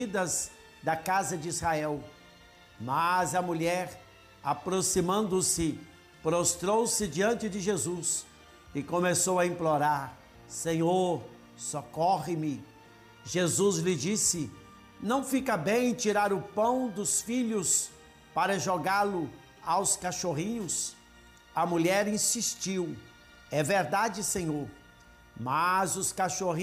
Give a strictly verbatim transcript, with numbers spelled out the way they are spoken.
da casa de Israel. Mas a mulher, aproximando-se, prostrou-se diante de Jesus e começou a implorar: Senhor, socorre-me. Jesus lhe disse: não fica bem tirar o pão dos filhos para jogá-lo aos cachorrinhos? A mulher insistiu: é verdade, Senhor, mas os cachorrinhos